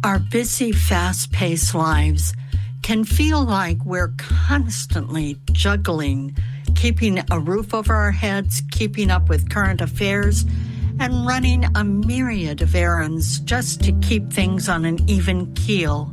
Our busy, fast-paced lives can feel like we're constantly juggling, keeping a roof over our heads, keeping up with current affairs, and running a myriad of errands just to keep things on an even keel.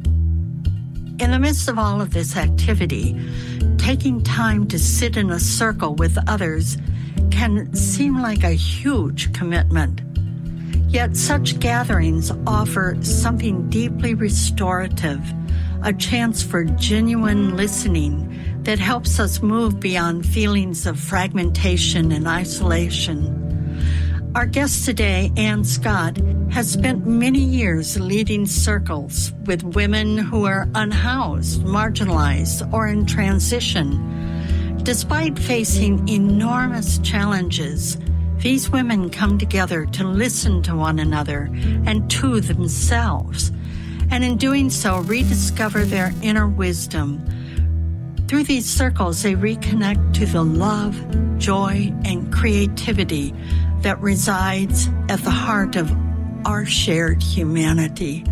In the midst of all of this activity, taking time to sit in a circle with others can seem like a huge commitment. Yet such gatherings offer something deeply restorative, a chance for genuine listening that helps us move beyond feelings of fragmentation and isolation. Our guest today, Ann Scott, has spent many years leading circles with women who are unhoused, marginalized, or in transition. Despite facing enormous challenges, these women come together to listen to one another and to themselves, and in doing so, rediscover their inner wisdom. Through these circles, they reconnect to the love, joy, and creativity that resides at the heart of our shared humanity.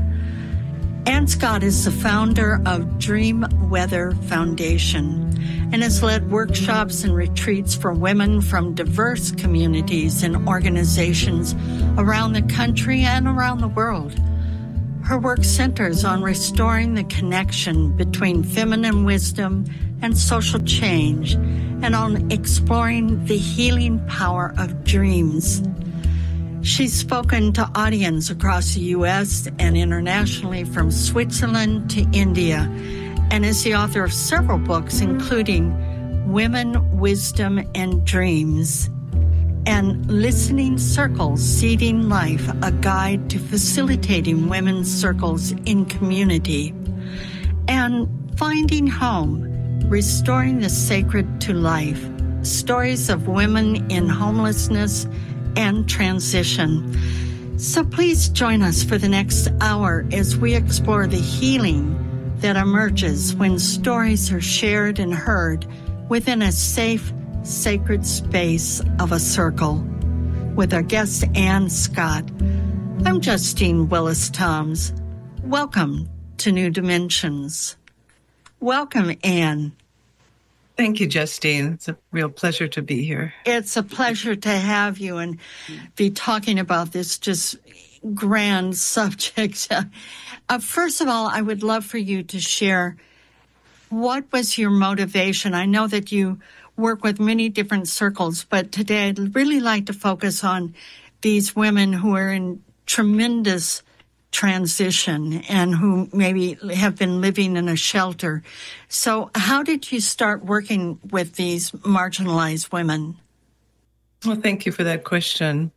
Ann Scott is the founder of Dream Weather Foundation and has led workshops and retreats for women from diverse communities and organizations around the country and around the world. Her work centers on restoring the connection between feminine wisdom and social change, and on exploring the healing power of dreams. She's spoken to audiences across the U.S. and internationally, from Switzerland to India, and is the author of several books, including Women, Wisdom, and Dreams, and Listening Circles, Seeding Life, a guide to facilitating women's circles in community, and Finding Home, Restoring the Sacred to Life, stories of women in homelessness and transition. So please join us for the next hour as we explore the healing that emerges when stories are shared and heard within a safe, sacred space of a circle. With our guest, Ann Scott, I'm Justine Willis-Toms. Welcome to New Dimensions. Welcome, Ann. Thank you, Justine. It's a real pleasure to be here. It's a pleasure to have you and be talking about this just grand subject. First of all, I would love for you to share, what was your motivation? I know that you work with many different circles, but today I'd really like to focus on these women who are in tremendous transition and who maybe have been living in a shelter. So how did you start working with these marginalized women? Well, thank you for that question.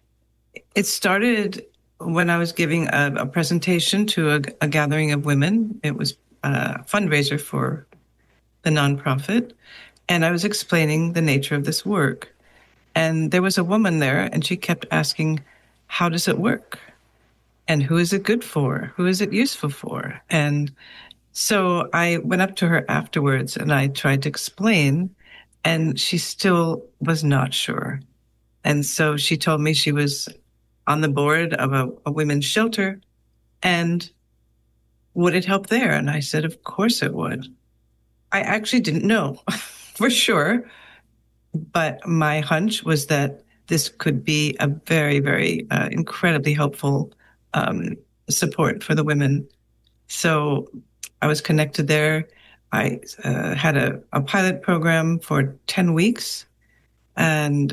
It started when I was giving a presentation to a gathering of women. It was a fundraiser for the nonprofit, and I was explaining the nature of this work. And there was a woman there, and she kept asking, how does it work? And who is it good for? Who is it useful for? And so I went up to her afterwards and I tried to explain, and she still was not sure. And so she told me she was on the board of a women's shelter, and would it help there? And I said, of course it would. I actually didn't know for sure, but my hunch was that this could be a very, very incredibly helpful support for the women. So I was connected there. I had a pilot program for 10 weeks, and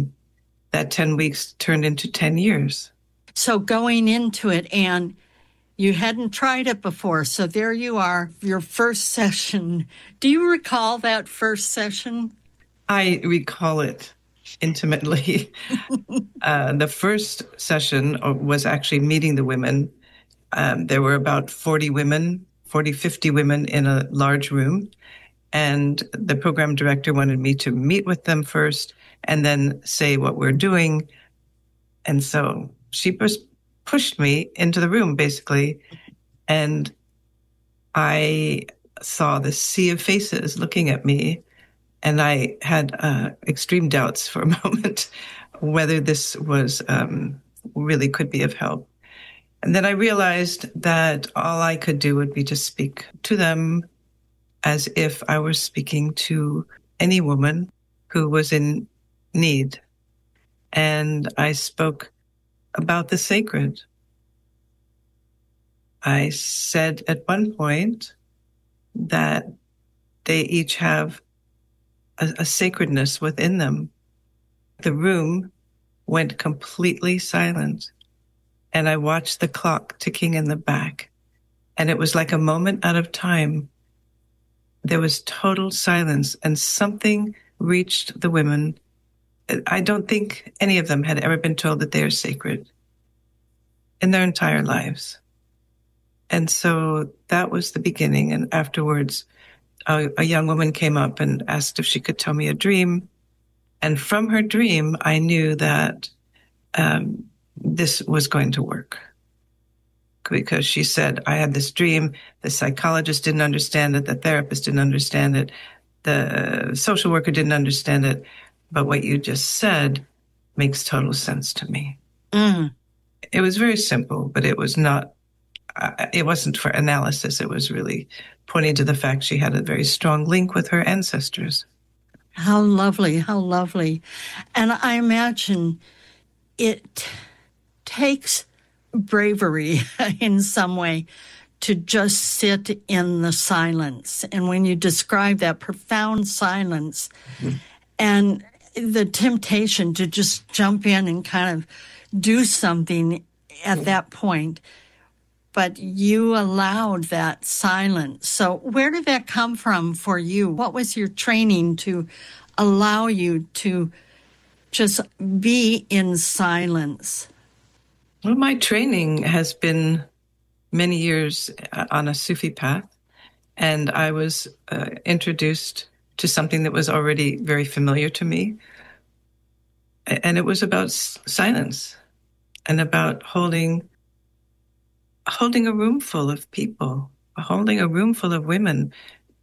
that 10 weeks turned into 10 years. So going into it, Ann, you hadn't tried it before, so there you are, your first session. Do you recall that first session? I recall it intimately. The first session was actually meeting the women. There were about 50 women in a large room. And the program director wanted me to meet with them first and then say what we're doing. And so she pushed me into the room, basically. And I saw this sea of faces looking at me. And I had extreme doubts for a moment whether this was really could be of help. And then I realized that all I could do would be to speak to them as if I were speaking to any woman who was in need. And I spoke about the sacred. I said at one point that they each have a sacredness within them. The room went completely silent, and I watched the clock ticking in the back, and it was like a moment out of time. There was total silence, and something reached the women. I don't think any of them had ever been told that they are sacred in their entire lives. And so that was the beginning. And afterwards, a young woman came up and asked if she could tell me a dream. And from her dream, I knew that this was going to work. Because she said, I had this dream, the psychologist didn't understand it, the therapist didn't understand it, the social worker didn't understand it, but what you just said makes total sense to me. Mm. It was very simple, but it was not, it wasn't for analysis. It was really pointing to the fact she had a very strong link with her ancestors. How lovely, how lovely. And I imagine it takes bravery in some way to just sit in the silence. And when you describe that profound silence and the temptation to just jump in and kind of do something at that point, but you allowed that silence. So where did that come from for you? What was your training to allow you to just be in silence? Well, my training has been many years on a Sufi path, and I was introduced to something that was already very familiar to me, and it was about silence and about holding a room full of people, holding a room full of women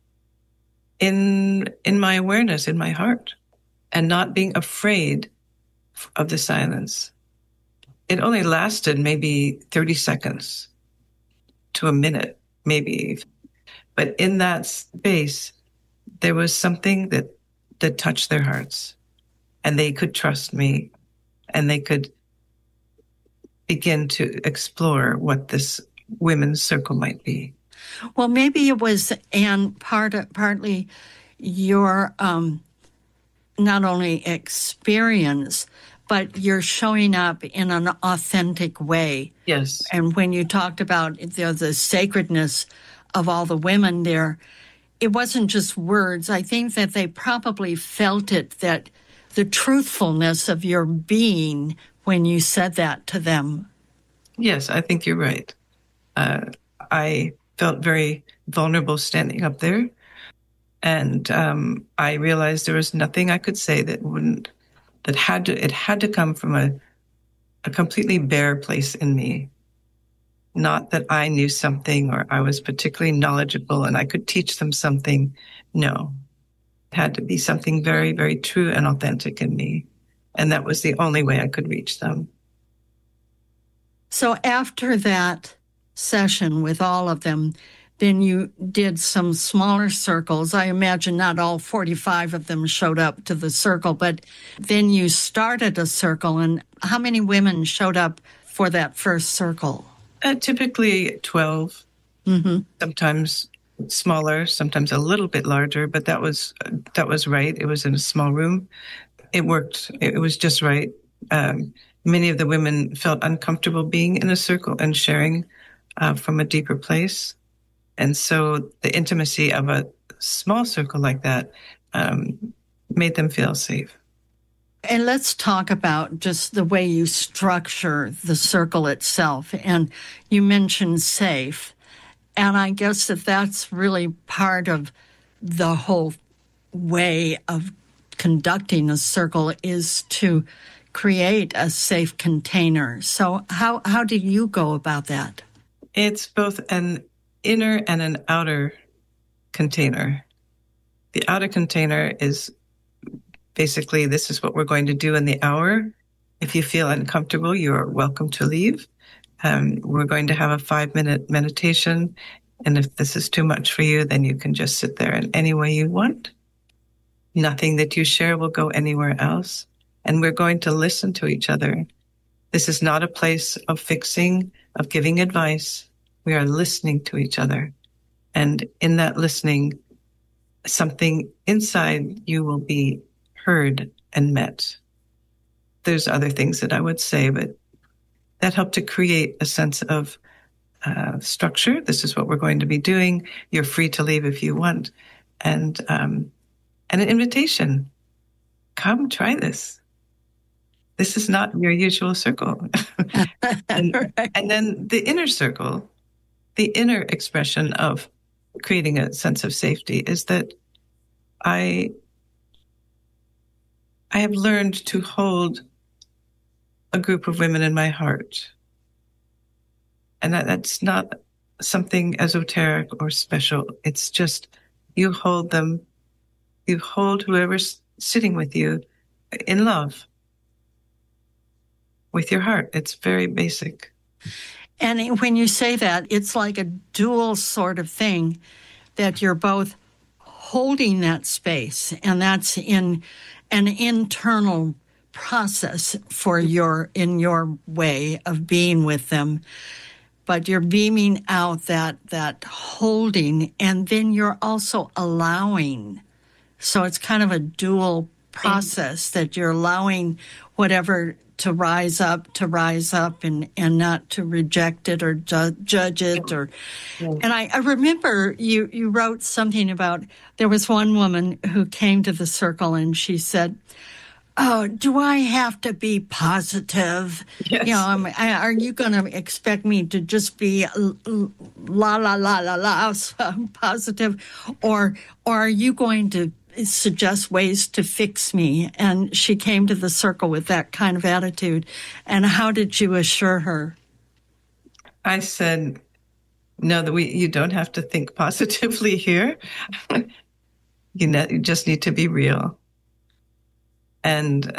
in my awareness, in my heart, and not being afraid of the silence. It only lasted maybe 30 seconds to a minute, maybe. But in that space, there was something that touched their hearts, and they could trust me, and they could begin to explore what this women's circle might be. Well, maybe it was, and partly your not only experience, but you're showing up in an authentic way. Yes. And when you talked about the sacredness of all the women there, it wasn't just words. I think that they probably felt it, that the truthfulness of your being when you said that to them. Yes, I think you're right. I felt very vulnerable standing up there. And I realized there was nothing I could say it had to come from a completely bare place in me. Not that I knew something or I was particularly knowledgeable and I could teach them something. No, it had to be something very, very true and authentic in me. And that was the only way I could reach them. So after that session with all of them, then you did some smaller circles. I imagine not all 45 of them showed up to the circle, but then you started a circle. And how many women showed up for that first circle? Typically 12, sometimes smaller, sometimes a little bit larger, but that was right. It was in a small room. It worked. It was just right. Many of the women felt uncomfortable being in a circle and sharing from a deeper place. And so the intimacy of a small circle like that made them feel safe. And let's talk about just the way you structure the circle itself. And you mentioned safe. And I guess that's really part of the whole way of conducting a circle is to create a safe container. So how do you go about that? It's both an inner and an outer container. The outer container is basically, this is what we're going to do in the hour. If you feel uncomfortable, you're welcome to leave. We're going to have a 5-minute meditation. And if this is too much for you, then you can just sit there in any way you want. Nothing that you share will go anywhere else. And we're going to listen to each other. This is not a place of fixing, of giving advice. We are listening to each other. And in that listening, something inside you will be heard and met. There's other things that I would say, but that helped to create a sense of structure. This is what we're going to be doing. You're free to leave if you want. And an invitation. Come try this. This is not your usual circle. and then the inner circle, the inner expression of creating a sense of safety is that I have learned to hold a group of women in my heart. And that's not something esoteric or special. It's just you hold them, you hold whoever's sitting with you in love with your heart. It's very basic. And when you say that, it's like a dual sort of thing that you're both holding that space, and that's in an internal process for in your way of being with them. But you're beaming out that holding, and then you're also allowing. So it's kind of a dual process that you're allowing whatever to rise up and not to reject it or judge it. And I remember you wrote something about, there was one woman who came to the circle and she said, "Oh, do I have to be positive? Yes. You know, are you going to expect me to just be positive, or are you going to suggest ways to fix me?" And she came to the circle with that kind of attitude. And how did you assure her? I said, "No, you don't have to think positively here. You just need to be real. And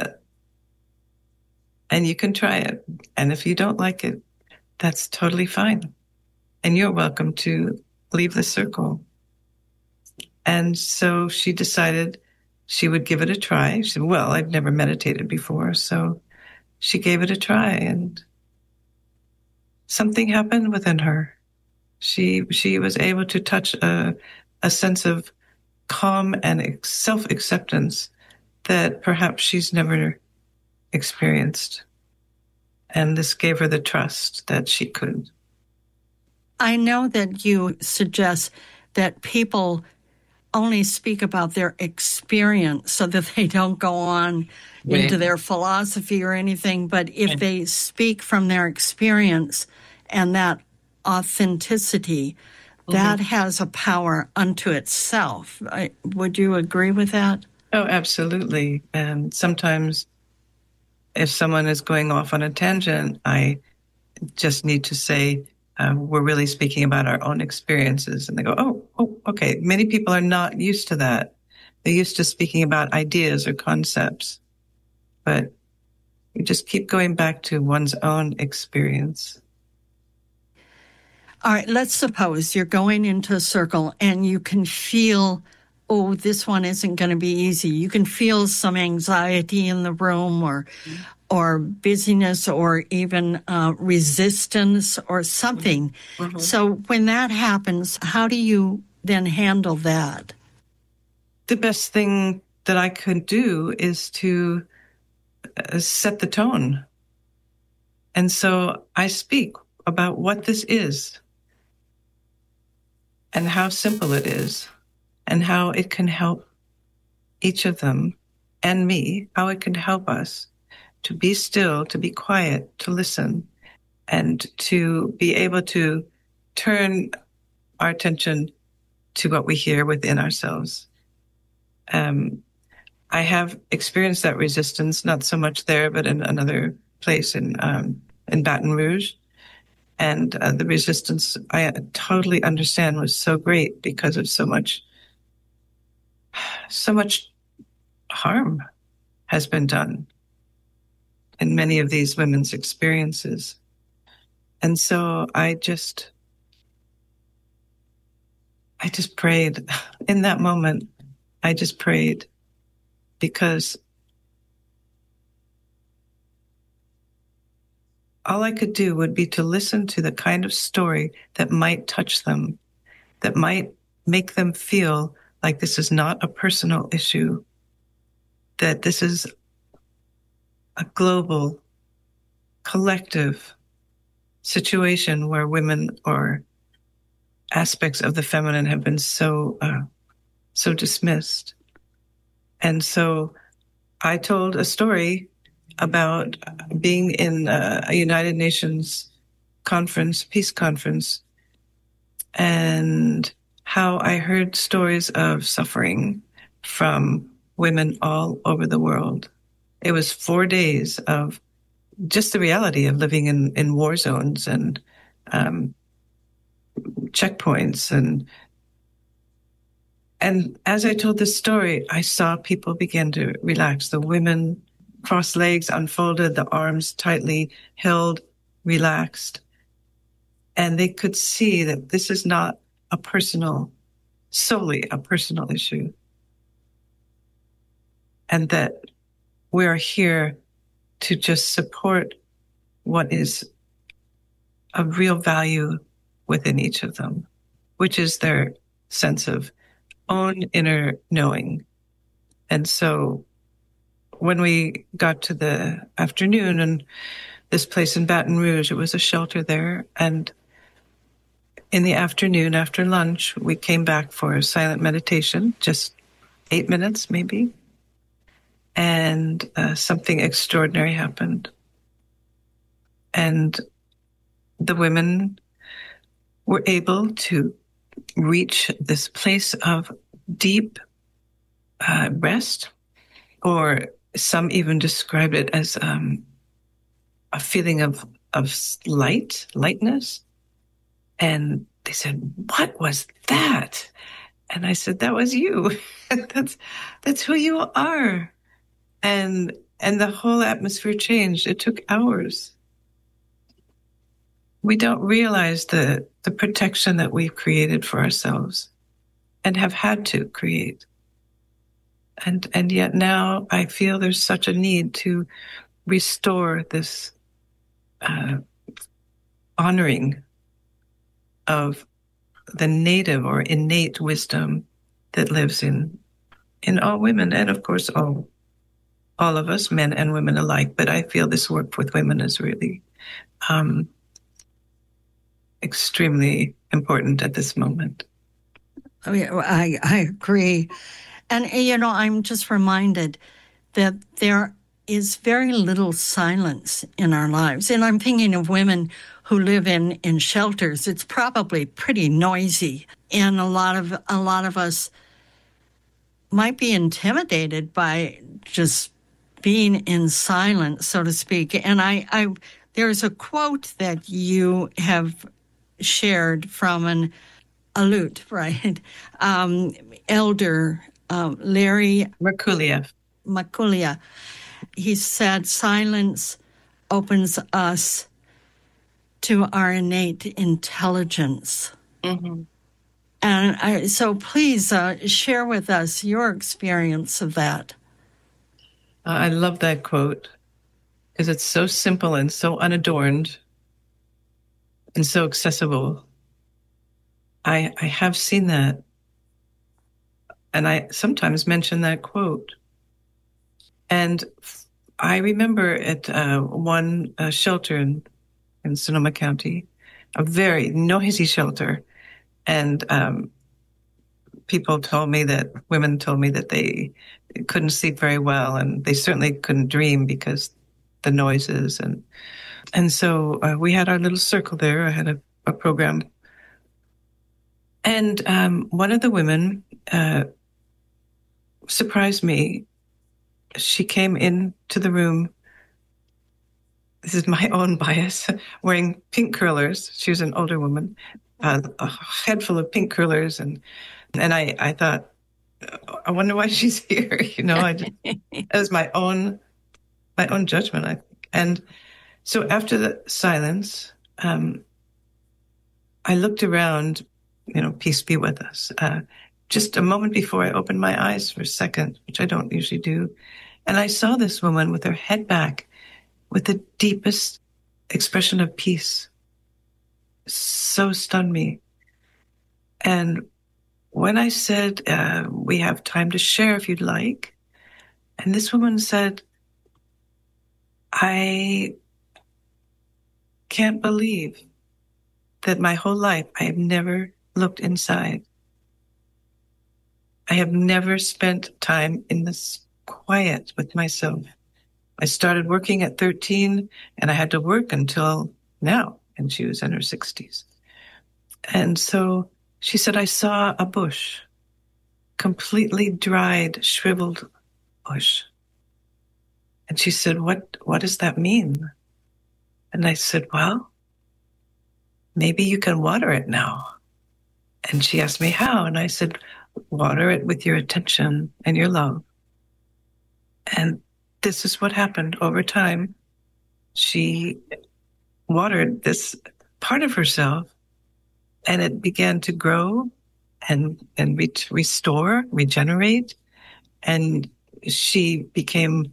you can try it. And if you don't like it, that's totally fine. And you're welcome to leave the circle." And so she decided she would give it a try. She said, "Well, I've never meditated before." So she gave it a try, and something happened within her. She was able to touch a sense of calm and self-acceptance that perhaps she's never experienced. And this gave her the trust that she could. I know that you suggest that people only speak about their experience so that they don't go on into their philosophy or anything. But if they speak from their experience and that authenticity, that has a power unto itself. Would you agree with that? Oh, absolutely. And sometimes if someone is going off on a tangent, I just need to say, we're really speaking about our own experiences. And they go, oh, okay. Many people are not used to that. They're used to speaking about ideas or concepts. But you just keep going back to one's own experience. All right, let's suppose you're going into a circle and you can feel, oh, this one isn't going to be easy. You can feel some anxiety in the room or busyness or even resistance or something. Mm-hmm. So when that happens, how do you then handle that? The best thing that I could do is to set the tone. And so I speak about what this is and how simple it is and how it can help each of them and me, how it can help us to be still, to be quiet, to listen, and to be able to turn our attention to what we hear within ourselves. I have experienced that resistance, not so much there, but in another place in Baton Rouge. And the resistance, I totally understand, was so great because of so much harm has been done in many of these women's experiences. And so I just prayed in that moment. I just prayed because all I could do would be to listen to the kind of story that might touch them, that might make them feel like this is not a personal issue, that this is a global, collective situation where women or aspects of the feminine have been so dismissed. And so I told a story about being in a United Nations conference, peace conference, and how I heard stories of suffering from women all over the world. It was 4 days of just the reality of living in war zones and checkpoints. And as I told this story, I saw people begin to relax. The women, crossed legs unfolded, the arms tightly held, relaxed. And they could see that this is not solely a personal issue. And that we're here to just support what is of real value within each of them, which is their sense of own inner knowing. And so when we got to the afternoon and this place in Baton Rouge, it was a shelter there. And in the afternoon, after lunch, we came back for a silent meditation, just 8 minutes maybe. And something extraordinary happened. And the women were able to reach this place of deep rest, or some even described it as a feeling of lightness. And they said, "What was that?" And I said, "That was you. That's who you are." And the whole atmosphere changed. It took hours. We don't realize the protection that we've created for ourselves and have had to create. And yet now I feel there's such a need to restore this honoring of the native or innate wisdom that lives in all women, and of course all of us, men and women alike. But I feel this work with women is really extremely important at this moment. I agree. And, I'm just reminded that there is very little silence in our lives. And I'm thinking of women who live in shelters. It's probably pretty noisy. And a lot of us might be intimidated by just being in silence, so to speak. And there's a quote that you have shared from an Aleut, right? Elder Larry Makulia. He said, "Silence opens us to our innate intelligence." Mm-hmm. And so please share with us your experience of that. I love that quote because it's so simple and so unadorned and so accessible. I have seen that. And I sometimes mention that quote. And I remember at one shelter in Sonoma County, a very noisy shelter. And women told me that they couldn't sleep very well, and they certainly couldn't dream because the noises. And so we had our little circle there. I had a program. And one of the women surprised me. She came into the room, this is my own bias, wearing pink curlers. She was an older woman, a head full of pink curlers. And I thought, I wonder why she's here. It was my own judgment, I think. And so after the silence, I looked around, peace be with us, just a moment before I opened my eyes for a second, which I don't usually do. And I saw this woman with her head back with the deepest expression of peace. So stunned me. And when I said, we have time to share if you'd like, and this woman said, I can't believe that my whole life I have never looked inside. I have never spent time in this quiet with myself. I started working at 13 and I had to work until now, and she was in her 60s. And so she said, I saw a bush, completely dried, shriveled bush. And she said, what does that mean? And I said, well, maybe you can water it now. And she asked me how. And I said, water it with your attention and your love. And this is what happened over time. She watered this part of herself, and it began to grow and restore, regenerate. And she became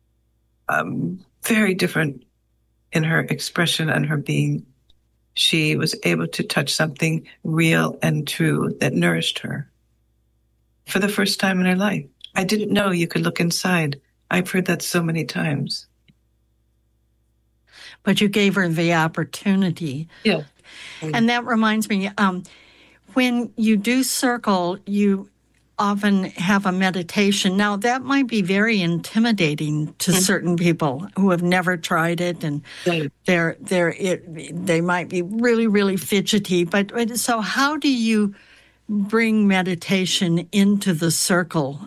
very different in her expression and her being. She was able to touch something real and true that nourished her for the first time in her life. I didn't know you could look inside. I've heard that so many times. But you gave her the opportunity. Yeah. And that reminds me, when you do circle, you often have a meditation. Now, that might be very intimidating to certain people who have never tried it, and they might be really, really fidgety. But so how do you bring meditation into the circle?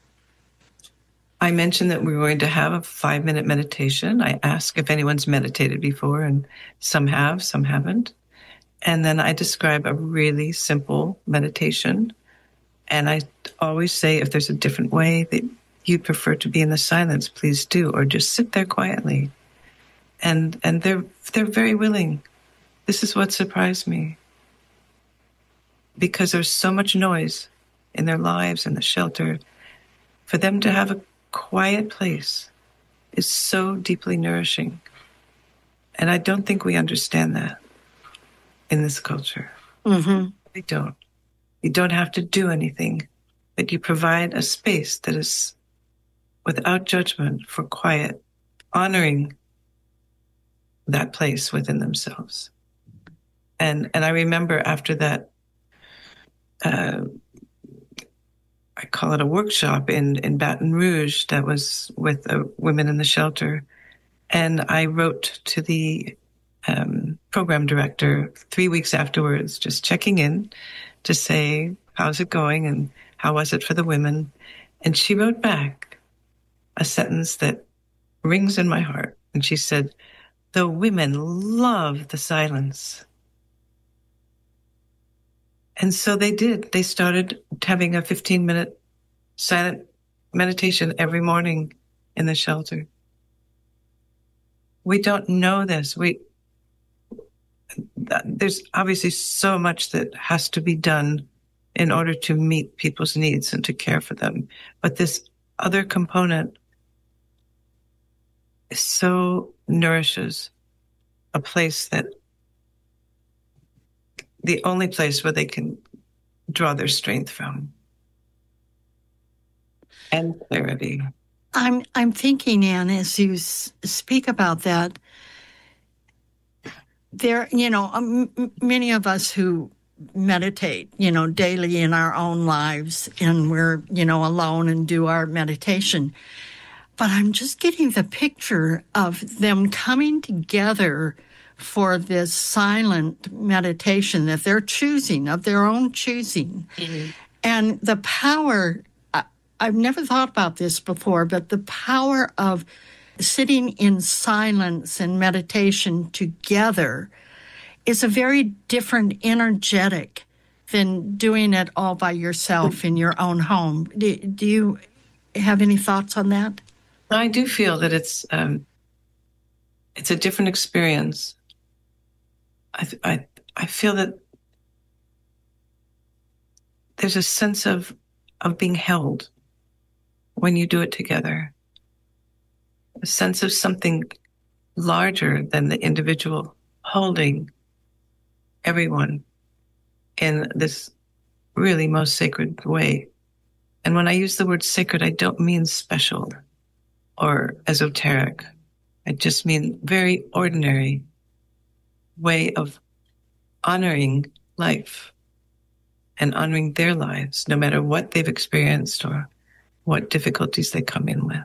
I mentioned that we were going to have a 5-minute meditation. I ask if anyone's meditated before, and some have, some haven't. And then I describe a really simple meditation. And I always say, if there's a different way that you'd prefer to be in the silence, please do, or just sit there quietly. And they're very willing. This is what surprised me. Because there's so much noise in their lives and the shelter. For them to have a quiet place is so deeply nourishing. And I don't think we understand that in this culture. Mm-hmm. We don't. You don't have to do anything, but you provide a space that is without judgment for quiet, honoring that place within themselves. And I remember after that, I call it a workshop in Baton Rouge that was with women in the shelter. And I wrote to the program director 3 weeks afterwards, just checking in to say, how's it going and how was it for the women? And she wrote back a sentence that rings in my heart. And she said, the women love the silence. And so they did. They started having a 15-minute silent meditation every morning in the shelter. We don't know this. There's obviously so much that has to be done in order to meet people's needs and to care for them. But this other component so nourishes a place that the only place where they can draw their strength from and clarity. I'm thinking, Anne, as you speak about that, there, many of us who meditate, daily in our own lives, and we're, alone and do our meditation. But I'm just getting the picture of them coming together for this silent meditation that they're choosing, of their own choosing. Mm-hmm. And the power, I've never thought about this before, but the power of sitting in silence and meditation together is a very different energetic than doing it all by yourself in your own home. Do you have any thoughts on that? I do feel that it's a different experience. I feel that there's a sense of being held when you do it together, a sense of something larger than the individual holding everyone in this really most sacred way. And when I use the word sacred, I don't mean special or esoteric. I just mean very ordinary way of honoring life and honoring their lives, no matter what they've experienced or what difficulties they come in with.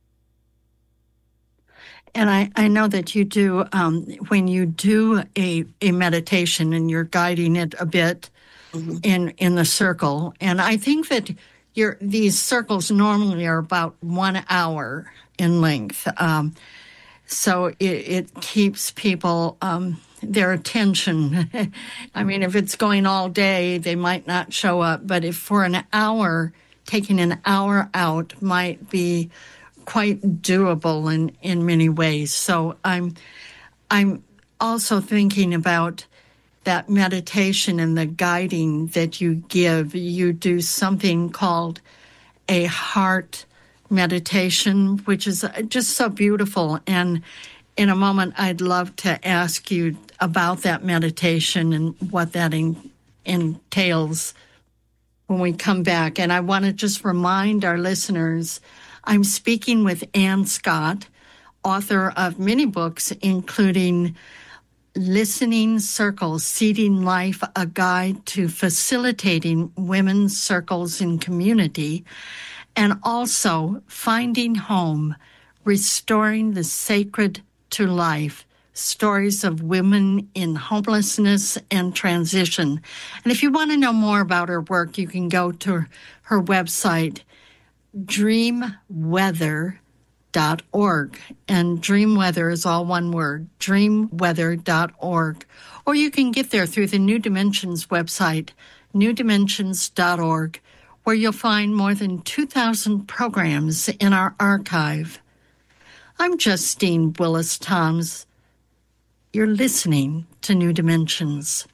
And I know that you do, when you do a meditation and you're guiding it a bit in the circle, and I think that these circles normally are about 1 hour in length. So it keeps people, their attention. I mean, if it's going all day, they might not show up. But if for an hour, taking an hour out might be quite doable in many ways. So I'm also thinking about that meditation and the guiding that you give. You do something called a heart meditation, which is just so beautiful. And in a moment, I'd love to ask you about that meditation and what that entails when we come back. And I want to just remind our listeners, I'm speaking with Ann Scott, author of many books, including Listening Circles, Seeding Life, a guide to facilitating women's circles in community, and also Finding Home, Restoring the Sacred to Life, Stories of Women in Homelessness and Transition. And if you want to know more about her work, you can go to her website, dreamweather.org. And dreamweather is all one word, dreamweather.org. Or you can get there through the New Dimensions website, newdimensions.org, where you'll find more than 2,000 programs in our archive. I'm Justine Willis-Toms. You're listening to New Dimensions.